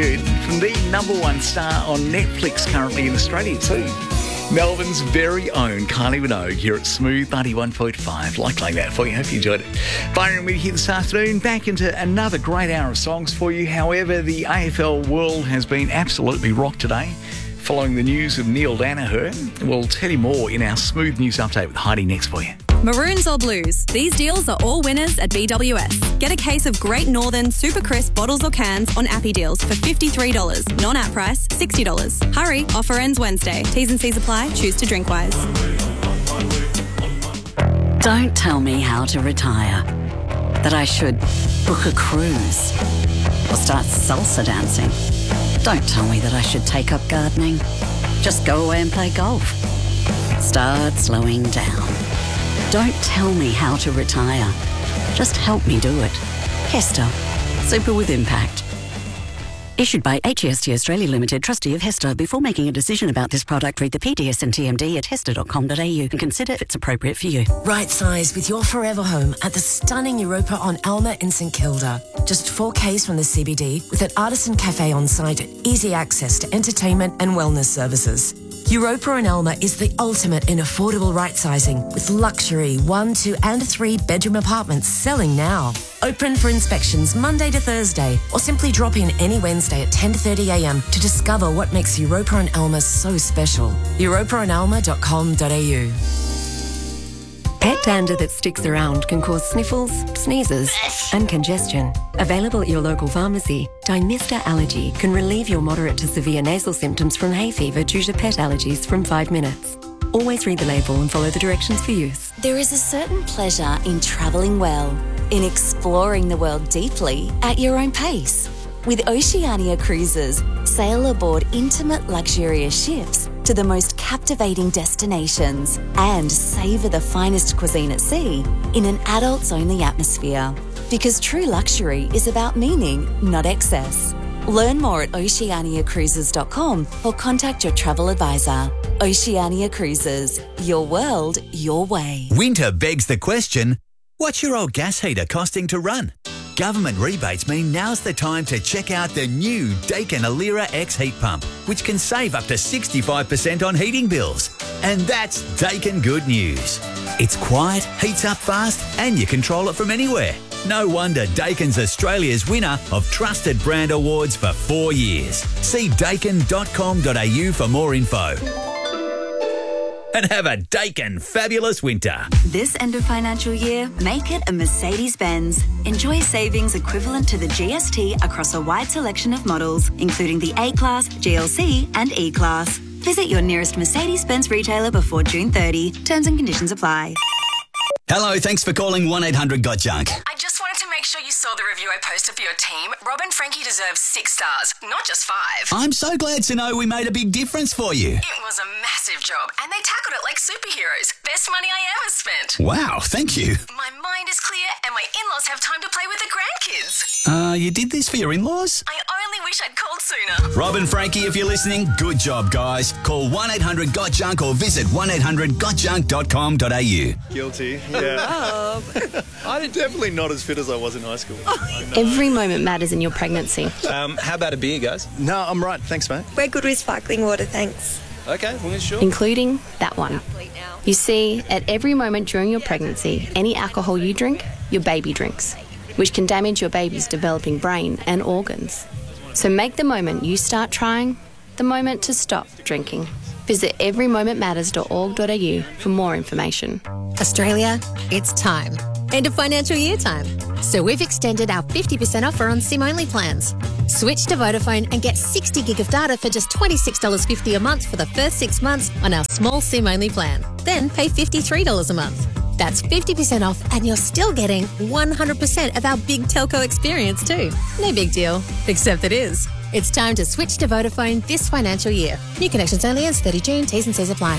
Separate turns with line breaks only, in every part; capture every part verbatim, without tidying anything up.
Good from the number one star on Netflix currently in Australia too. Melbourne's very own Kylie Minogue here at Smooth ninety-one point five. Like like that for you. Hope you enjoyed it. Byron with you here this afternoon. Back into another great hour of songs for you. However, the A F L world has been absolutely rocked today. Following the news of Neil Danaher, we'll tell you more in our Smooth News Update with Heidi next for you.
Maroons or blues, these deals are all winners at B W S. Get a case of Great Northern Super Crisp bottles or cans on Appy Deals for fifty-three dollars. Non-app price, sixty dollars. Hurry, offer ends Wednesday. T's and C's apply. Choose to drink wise.
Don't tell me how to retire. That I should book a cruise or start salsa dancing. Don't tell me that I should take up gardening. Just go away and play golf. Start slowing down. Don't tell me how to retire. Just help me do it. Hester. Super with impact. Issued by H E S T Australia Limited, trustee of Hester. Before making a decision about this product, read the P D S and T M D at hester dot com dot a u and consider if it's appropriate for you.
Right size with your forever home at the stunning Europa on Alma in St Kilda. Just four Ks from the C B D with an artisan cafe on site, easy access to entertainment and wellness services. Europa and Alma is the ultimate in affordable right-sizing with luxury one, two and three bedroom apartments selling now. Open for inspections Monday to Thursday or simply drop in any Wednesday at ten thirty a m to discover what makes Europa and Alma so special. europa and alma dot com dot a u.
Pet dander that sticks around can cause sniffles, sneezes and congestion. Available at your local pharmacy, Dymista Allergy can relieve your moderate to severe nasal symptoms from hay fever due to pet allergies from five minutes. Always read the label and follow the directions for use.
There is a certain pleasure in travelling well, in exploring the world deeply at your own pace. With Oceania Cruises, sail aboard intimate, luxurious ships to the most captivating destinations and savour the finest cuisine at sea in an adults-only atmosphere. Because true luxury is about meaning, not excess. Learn more at oceania cruises dot com or contact your travel advisor. Oceania Cruises, your world, your way.
Winter begs the question, what's your old gas heater costing to run? Government rebates mean now's the time to check out the new Daikin Alira X heat pump, which can save up to sixty-five percent on heating bills. And that's Daikin good news. It's quiet, heats up fast, and you control it from anywhere. No wonder Daikin's Australia's winner of Trusted Brand Awards for four years. See daikin dot com dot a u for more info. And have a Daikin fabulous winter.
This end of financial year, make it a Mercedes-Benz. Enjoy savings equivalent to the G S T across a wide selection of models, including the A-Class, G L C and E-Class. Visit your nearest Mercedes-Benz retailer before June thirtieth. Terms and conditions apply.
Hello, thanks for calling one eight hundred got junk.
I just wanted to make sure you saw the review I posted for your team. Rob and Frankie deserve six stars, not just five.
I'm so glad to know we made a big difference for you.
It was a massive job, and they tackled it like superheroes. Best money I ever spent.
Wow, thank you.
My mind is clear, and my in-laws have time to play with the grandkids.
Uh, you did this for your in-laws?
I only wish I'd called sooner.
Rob and Frankie, if you're listening, good job, guys. Call one eight hundred got junk or visit one eight hundred got junk dot com dot a u.
Guilty, yeah. I'm definitely not as fit as I was in high school.
Every moment matters in your pregnancy.
Um, how about a beer, guys? No, I'm right. Thanks, mate.
We're good with sparkling water, thanks.
Okay, well, sure.
Including that one. You see, at every moment during your pregnancy, any alcohol you drink, your baby drinks, which can damage your baby's developing brain and organs. So make the moment you start trying the moment to stop drinking. Visit every moment matters dot org dot a u for more information.
Australia, it's time. End of financial year time. So we've extended our fifty percent offer on SIM-only plans. Switch to Vodafone and get sixty gig of data for just twenty-six dollars fifty a month for the first six months on our small SIM-only plan. Then pay fifty-three dollars a month. That's fifty percent off and you're still getting one hundred percent of our big telco experience too. No big deal, except it is. It's time to switch to Vodafone this financial year. New connections only as thirty June, T's and C's apply.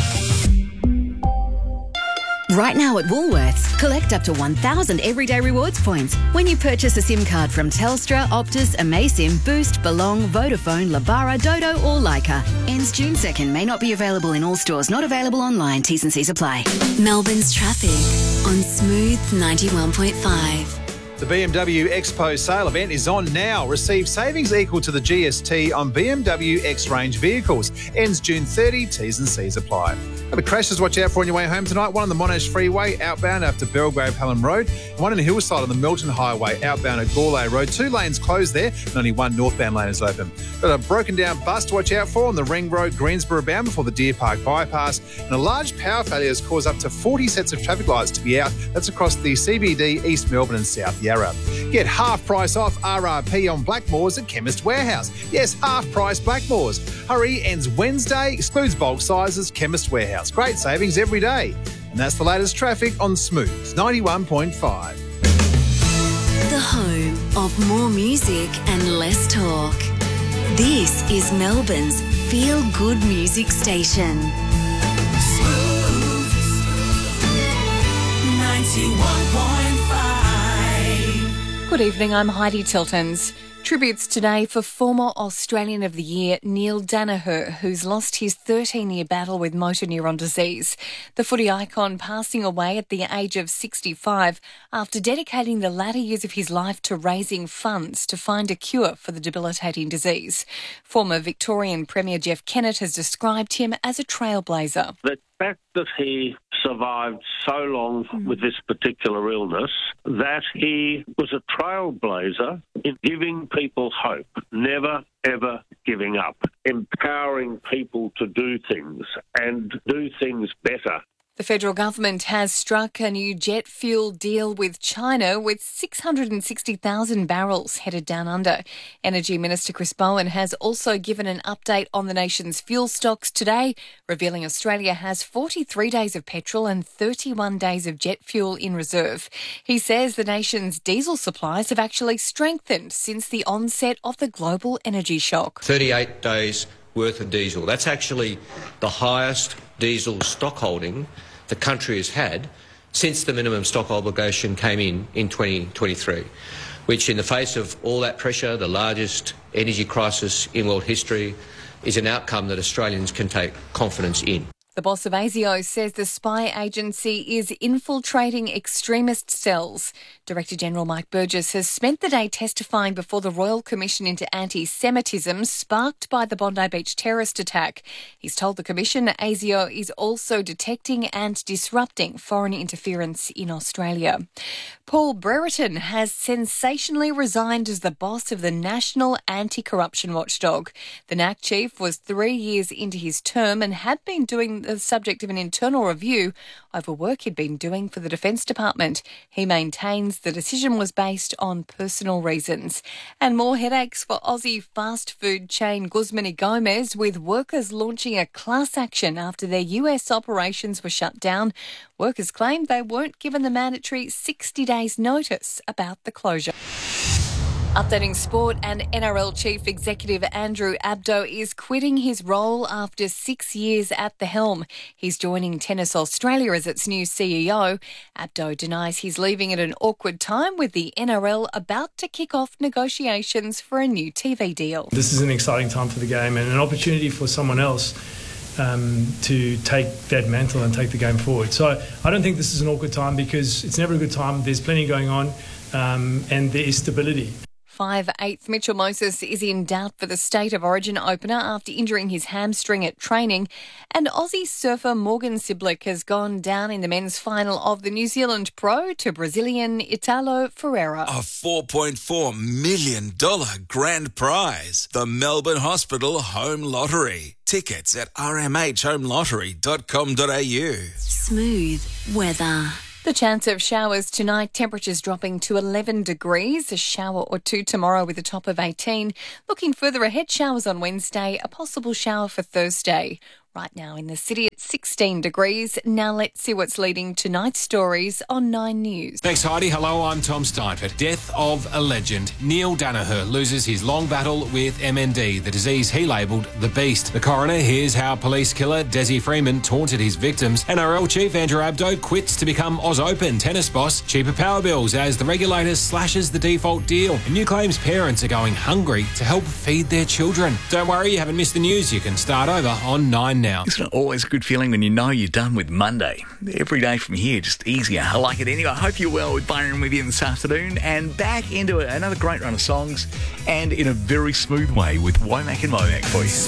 Right now at Woolworths, collect up to one thousand everyday rewards points when you purchase a SIM card from Telstra, Optus, Amaysim, Boost, Belong, Vodafone, Labara, Dodo or Leica. Ends June second. May not be available in all stores. Not available online. T's and C's apply.
Melbourne's traffic on Smooth ninety-one point five.
The B M W Expo sale event is on now. Receive savings equal to the G S T on B M W X-Range vehicles. Ends June thirtieth. T's and C's apply. Got the crashes watch out for on your way home tonight. One on the Monash Freeway outbound after Belgrave Hallam Road. One in Hillside on the Milton Highway outbound at Gourlay Road. Two lanes closed there and only one northbound lane is open. Got a broken down bus to watch out for on the Ring Road Greensboro bound before the Deer Park bypass. And a large power failure has caused up to forty sets of traffic lights to be out. That's across the C B D, East Melbourne and South Yarra. Get half price off R R P on Blackmores at Chemist Warehouse. Yes, half price Blackmores. Hurry, ends Wednesday, excludes bulk sizes, Chemist Warehouse. Great savings every day. And that's the latest traffic on Smooth ninety-one point five.
The home of more music and less talk. This is Melbourne's feel-good music station.
Smooth ninety-one point five.
Good evening, I'm Heidi Tiltons. Tributes today for former Australian of the Year Neil Danaher, who's lost his thirteen-year battle with motor neuron disease. The footy icon passing away at the age of sixty-five after dedicating the latter years of his life to raising funds to find a cure for the debilitating disease. Former Victorian Premier Jeff Kennett has described him as a trailblazer.
The fact that he survived so long mm. with this particular illness, that he was a trailblazer in giving people hope, never, ever giving up, empowering people to do things and do things better.
The federal government has struck a new jet fuel deal with China with six hundred sixty thousand barrels headed down under. Energy Minister Chris Bowen has also given an update on the nation's fuel stocks today, revealing Australia has forty-three days of petrol and thirty-one days of jet fuel in reserve. He says the nation's diesel supplies have actually strengthened since the onset of the global energy shock.
thirty-eight days worth of diesel. That's actually the highest diesel stock holding the country has had since the minimum stock obligation came in in twenty twenty-three, which in the face of all that pressure, the largest energy crisis in world history, is an outcome that Australians can take confidence in.
The boss of ASIO says the spy agency is infiltrating extremist cells. Director General Mike Burgess has spent the day testifying before the Royal Commission into Anti-Semitism sparked by the Bondi Beach terrorist attack. He's told the Commission ASIO is also detecting and disrupting foreign interference in Australia. Paul Brereton has sensationally resigned as the boss of the National Anti-Corruption Watchdog. The N A C chief was three years into his term and had been doing the subject of an internal review over work he'd been doing for the Defence Department. He maintains the decision was based on personal reasons. And more headaches for Aussie fast food chain Guzman y Gomez, with workers launching a class action after their U S operations were shut down. Workers claimed they weren't given the mandatory sixty days notice about the closure. Updating sport, and N R L Chief Executive Andrew Abdo is quitting his role after six years at the helm. He's joining Tennis Australia as its new C E O. Abdo denies he's leaving at an awkward time, with the N R L about to kick off negotiations for a new T V deal.
This is an exciting time for the game and an opportunity for someone else um, to take that mantle and take the game forward. So I don't think this is an awkward time, because it's never a good time. There's plenty going on um, and there is stability.
five-eighth Mitchell Moses is in doubt for the State of Origin opener after injuring his hamstring at training. And Aussie surfer Morgan Siblick has gone down in the men's final of the New Zealand Pro to Brazilian Italo Ferreira.
A four point four million dollars grand prize. The Melbourne Hospital Home Lottery. Tickets at r m h home lottery dot com dot a u.
Smooth weather.
The chance of showers tonight, temperatures dropping to eleven degrees, a shower or two tomorrow with a top of eighteen. Looking further ahead, showers on Wednesday, a possible shower for Thursday. Right now in the city at sixteen degrees. Now let's see what's leading tonight's stories on Nine News.
Thanks, Heidi. Hello, I'm Tom Steinfort. Death of a legend. Neil Danaher loses his long battle with M N D, the disease he labelled the Beast. The coroner hears how police killer Desi Freeman taunted his victims. N R L chief Andrew Abdo quits to become Oz Open tennis boss. Cheaper power bills as the regulator slashes the default deal. And new claims parents are going hungry to help feed their children. Don't worry, you haven't missed the news. You can start over on Nine News. now.
Isn't it always a good feeling when you know you're done with Monday? Every day from here, just easier. I like it anyway. I hope you're well with Byron with you this afternoon, and back into another great run of songs, and in a very smooth way with Womack and Momac for you.